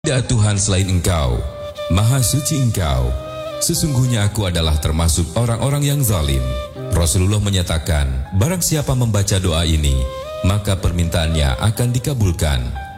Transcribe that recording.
Tidak Tuhan selain Engkau, Maha Suci Engkau. Sesungguhnya aku adalah termasuk orang-orang yang zalim. Rasulullah menyatakan, barang siapa membaca doa ini, maka permintaannya akan dikabulkan.